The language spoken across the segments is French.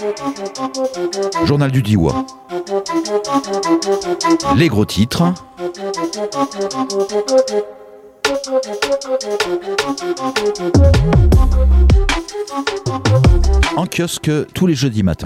Journal du Diois. Les gros titres. En kiosque tous les jeudis matins.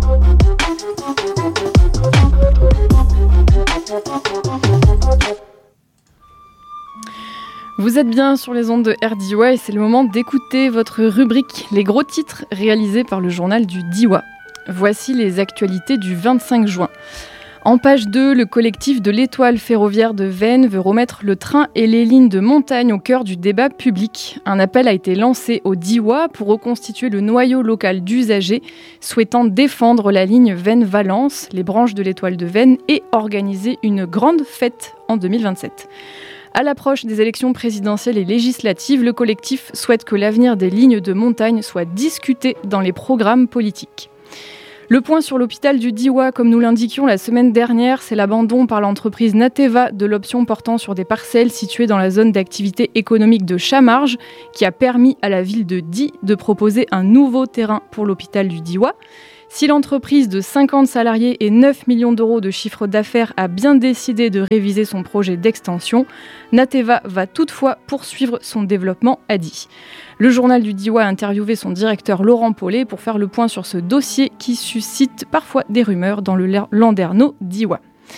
Vous êtes bien sur les ondes de RDIWA et c'est le moment d'écouter votre rubrique Les gros titres réalisés par le journal du Diois. Voici les actualités du 25 juin. En page 2, le collectif de l'Étoile ferroviaire de Veynes veut remettre le train et les lignes de montagne au cœur du débat public. Un appel a été lancé au Diois pour reconstituer le noyau local d'usagers souhaitant défendre la ligne Veynes-Valence, les branches de l'Étoile de Veynes et organiser une grande fête en 2027. À l'approche des élections présidentielles et législatives, le collectif souhaite que l'avenir des lignes de montagne soit discuté dans les programmes politiques. Le point sur l'hôpital du Diois, comme nous l'indiquions la semaine dernière, c'est l'abandon par l'entreprise Nateva de l'option portant sur des parcelles situées dans la zone d'activité économique de Chamarges, qui a permis à la ville de Die de proposer un nouveau terrain pour l'hôpital du Diois. Si l'entreprise de 50 salariés et 9 millions d'euros de chiffre d'affaires a bien décidé de réviser son projet d'extension, Nateva va toutefois poursuivre son développement à Die. Le journal du Diois a interviewé son directeur Laurent Paulet pour faire le point sur ce dossier qui suscite parfois des rumeurs dans le landerneau diois.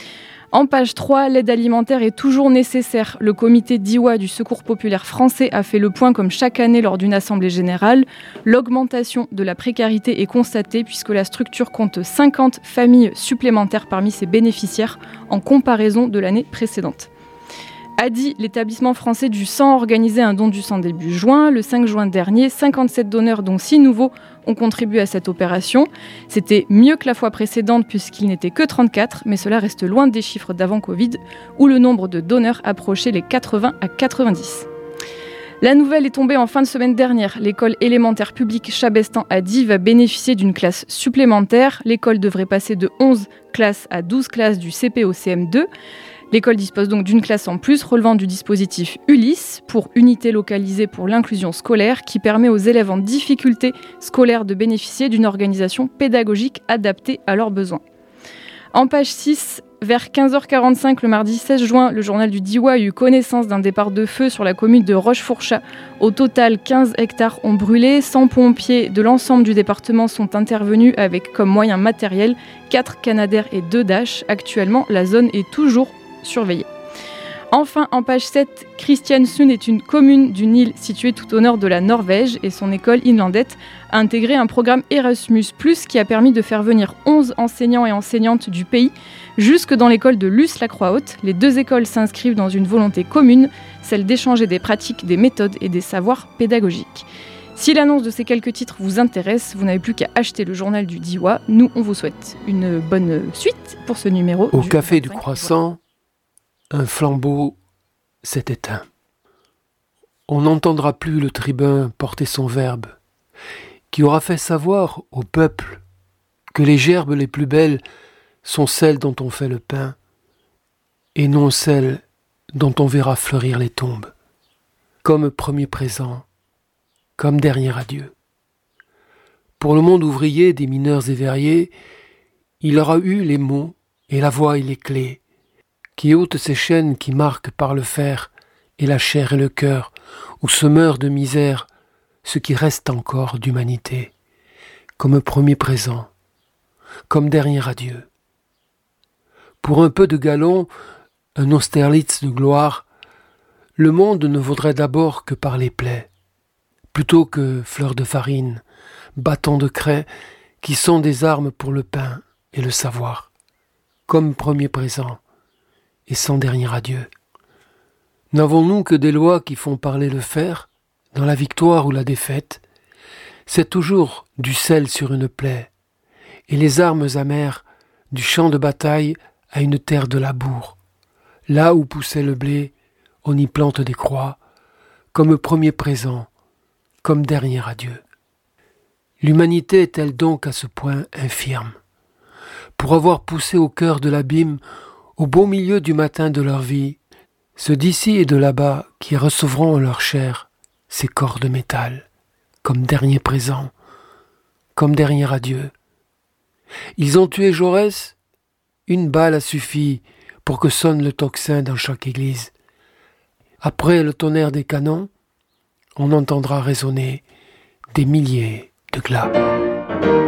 En page 3, l'aide alimentaire est toujours nécessaire. Le comité Diois du Secours populaire français a fait le point comme chaque année lors d'une assemblée générale. L'augmentation de la précarité est constatée puisque la structure compte 50 familles supplémentaires parmi ses bénéficiaires en comparaison de l'année précédente. A Die, l'établissement français du sang a organisé un don du sang début juin. Le 5 juin dernier, 57 donneurs, dont 6 nouveaux, ont contribué à cette opération. C'était mieux que la fois précédente puisqu'il n'était que 34, mais cela reste loin des chiffres d'avant Covid, où le nombre de donneurs approchait les 80 à 90. La nouvelle est tombée en fin de semaine dernière. L'école élémentaire publique Chabestan à Die va bénéficier d'une classe supplémentaire. L'école devrait passer de 11 classes à 12 classes du CP au CM2. L'école dispose donc d'une classe en plus relevant du dispositif ULIS, pour Unité localisée pour l'inclusion scolaire, qui permet aux élèves en difficulté scolaire de bénéficier d'une organisation pédagogique adaptée à leurs besoins. En page 6, vers 15h45 le mardi 16 juin, le journal du Diois a eu connaissance d'un départ de feu sur la commune de Rochefourchat. Au total, 15 hectares ont brûlé. 100 pompiers de l'ensemble du département sont intervenus avec comme moyen matériel 4 Canadair et 2 Dash. Actuellement, la zone est toujours surveillée. Enfin, en page 7, Kristiansund est une commune d'une île située tout au nord de la Norvège et son école Innlandet a intégré un programme Erasmus+, qui a permis de faire venir 11 enseignants et enseignantes du pays jusque dans l'école de Luce-la-Croix-Haute. Les deux écoles s'inscrivent dans une volonté commune, celle d'échanger des pratiques, des méthodes et des savoirs pédagogiques. Si l'annonce de ces quelques titres vous intéresse, vous n'avez plus qu'à acheter le journal du Diois. Nous, on vous souhaite une bonne suite pour ce numéro. Au café du Croissant, un flambeau s'est éteint. On n'entendra plus le tribun porter son verbe, qui aura fait savoir au peuple que les gerbes les plus belles sont celles dont on fait le pain, et non celles dont on verra fleurir les tombes, comme premier présent, comme dernier adieu. Pour le monde ouvrier des mineurs et verriers, il aura eu les mots et la voix et les clés, qui ôtent ces chaînes qui marquent par le fer et la chair et le cœur, où se meurt de misère ce qui reste encore d'humanité, comme premier présent, comme dernier adieu. Pour un peu de galon, un Austerlitz de gloire, le monde ne vaudrait d'abord que par les plaies, plutôt que fleurs de farine, bâtons de craie, qui sont des armes pour le pain et le savoir, comme premier présent et sans dernier adieu. N'avons-nous que des lois qui font parler le fer, dans la victoire ou la défaite? C'est toujours du sel sur une plaie, et les armes amères du champ de bataille à une terre de labour. Là où poussait le blé, on y plante des croix, comme premier présent, comme dernier adieu. L'humanité est-elle donc à ce point infirme, pour avoir poussé au cœur de l'abîme, au beau milieu du matin de leur vie, ceux d'ici et de là-bas qui recevront en leur chair ces corps de métal, comme dernier présent, comme dernier adieu, Ils ont tué Jaurès. Une balle a suffi pour que sonne le tocsin dans chaque église. Après le tonnerre des canons, on entendra résonner des milliers de glas.